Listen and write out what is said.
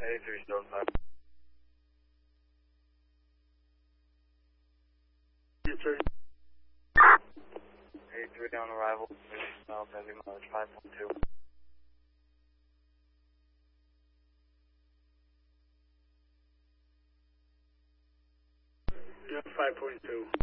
83 still 5. 83 on arrival. South heavy mileage 5.2. Yeah, 5.2.